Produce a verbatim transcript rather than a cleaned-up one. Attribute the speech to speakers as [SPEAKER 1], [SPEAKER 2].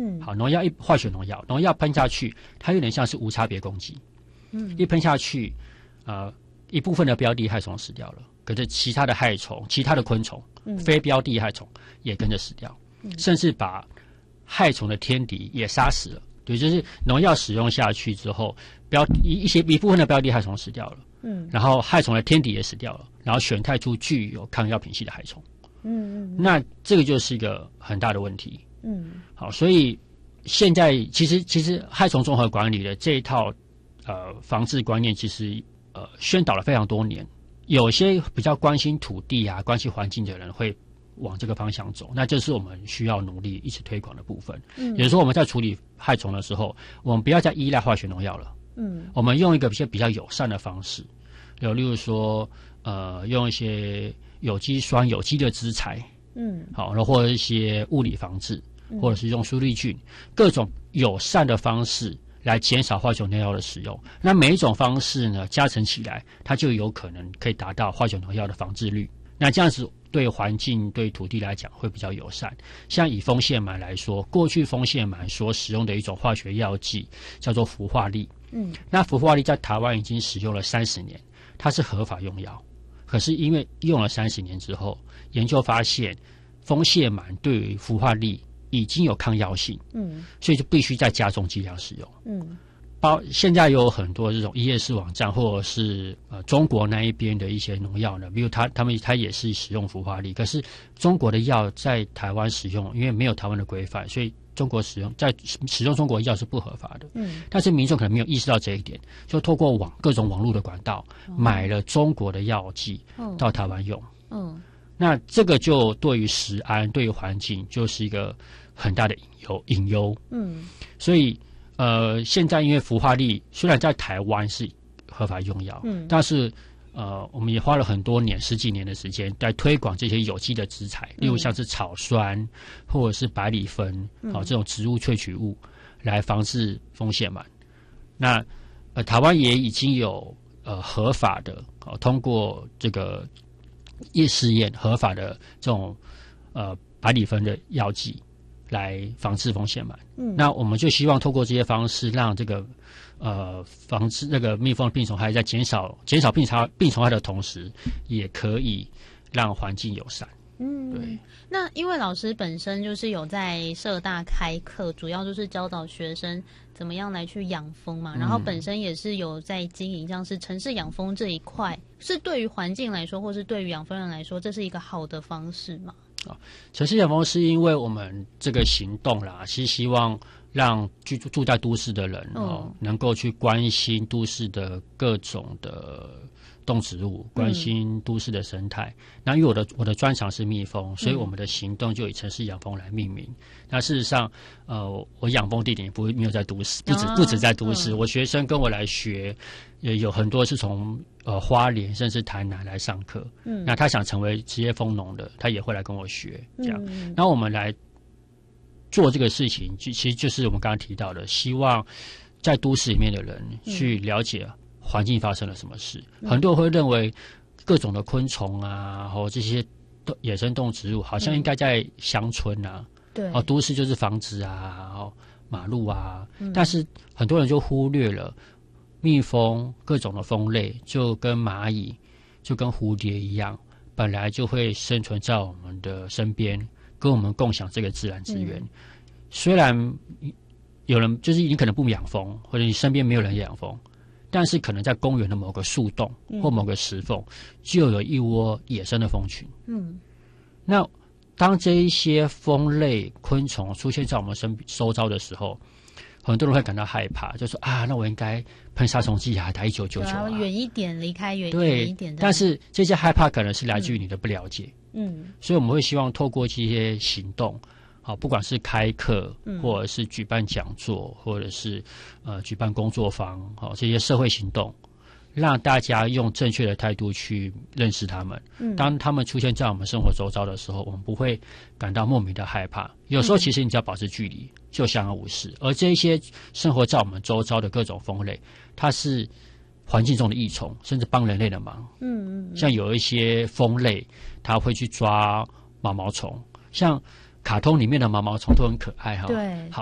[SPEAKER 1] 嗯，
[SPEAKER 2] 好，农药一化学农药，农药喷下去，它有点像是无差别攻击。嗯，一喷下去，呃，一部分的标的害虫死掉了，可是其他的害虫、其他的昆虫、嗯、非标的害虫也跟着死掉，嗯、甚至把害虫的天敌也杀死了。对，就是农药使用下去之后，标一一些一部分的标的害虫死掉了，嗯，然后害虫的天敌也死掉了，然后选态出具有抗药品系的害虫。嗯嗯，那这个就是一个很大的问题。嗯，好，所以现在其实其实害虫综合管理的这一套呃防治观念，其实呃宣导了非常多年。有些比较关心土地啊、关心环境的人会往这个方向走，那这是我们需要努力一直推广的部分。嗯，也就是说我们在处理害虫的时候，我们不要再依赖化学农药了。嗯，我们用一个比较比较友善的方式，有例如说呃用一些有机酸、有机的资材，嗯，好，然后或者一些物理防治，嗯、或者是用苏力菌，各种友善的方式来减少化学农药的使用。那每一种方式呢，加成起来，它就有可能可以达到化学农药的防治率。那这样子对环境、对土地来讲会比较友善。像以枫线螨来说，过去枫线螨所使用的一种化学药剂叫做氟化力，嗯，那氟化力在台湾已经使用了三十年，它是合法用药。可是因为用了三十年之后，研究发现枫线螨对于氟化力已经有抗药性，嗯，所以就必须再加重剂量使用，嗯，包现在有很多这种一页式网站或者是呃中国那一边的一些农药呢，比如他他们他也是使用氟化力，可是中国的药在台湾使用，因为没有台湾的规范，所以中国使用在使用中国药是不合法的，嗯，但是民众可能没有意识到这一点，就透过网各种网络的管道、嗯、买了中国的药剂到台湾用，嗯，那这个就对于食安、对于环境就是一个很大的隐忧，隐忧，嗯，所以呃，现在因为氟化力虽然在台湾是合法用药，嗯，但是呃，我们也花了很多年、十几年的时间在推广这些有机的资材，例如像是草酸或者是百里酚，好、嗯、这种植物萃取物来防治枫线螨。那呃，台湾也已经有呃合法的，哦，通过这个夜试验合法的这种呃百里酚的药剂来防治枫线螨。嗯，那我们就希望透过这些方式，让这个呃防治那个蜜蜂病虫害在减少减少病虫病虫害的同时，也可以让环境友善。
[SPEAKER 1] 嗯，对。那因为老师本身就是有在社大开课，主要就是教导学生怎么样来去养蜂嘛，然后本身也是有在经营像是城市养蜂这一块，是对于环境来说，或是对于养蜂人来说，这是一个好的方式吗？
[SPEAKER 2] 啊，城市养蜂是因为我们这个行动啦，是希望让居住住在都市的人哦，嗯、能够去关心都市的各种的动植物，关心都市的生态。嗯、那因为我的我的专长是蜜蜂，所以我们的行动就以城市养蜂来命名。嗯、那事实上，呃，我养蜂地点也不会没有在都市，不止、啊、不止在都市，嗯、我学生跟我来学，也有很多是从呃花莲甚至台南来上课。嗯，那他想成为职业蜂农的，他也会来跟我学这样。嗯、然后我们来做这个事情，就其实就是我们刚刚提到的，希望在都市里面的人去了解环境发生了什么事。嗯、很多人会认为各种的昆虫啊，或这些野生动植物好像应该在乡村啊，对、嗯，哦，都市就是房子啊，哦，马路啊，嗯、但是很多人就忽略了蜜蜂各种的蜂类，就跟蚂蚁、就跟蝴蝶一样，本来就会生存在我们的身边，跟我们共享这个自然资源。嗯、虽然有人就是你可能不养蜂，或者你身边没有人养蜂，但是可能在公园的某个树洞或某个石缝，就有一窝野生的蜂群。嗯，那当这一些蜂类昆虫出现在我们身周遭的时候，很多人会感到害怕，就说啊，那我应该喷杀虫剂啊，打一九九九啊，
[SPEAKER 1] 远一点，离开远
[SPEAKER 2] 对
[SPEAKER 1] 一点。
[SPEAKER 2] 但是这些害怕可能是来自于你的不了解。嗯，所以我们会希望透过这些行动，好，不管是开课，或者是举办讲座，或者是呃举办工作坊，好，这些社会行动，让大家用正确的态度去认识他们。嗯，当他们出现在我们生活周遭的时候，我们不会感到莫名的害怕。有时候其实你只要保持距离，就相安无事。而这些生活在我们周遭的各种蜂类，它是环境中的益虫，甚至帮人类的忙。嗯嗯，像有一些蜂类，它会去抓毛毛虫，像卡通里面的毛毛虫都很可爱哈。对，好。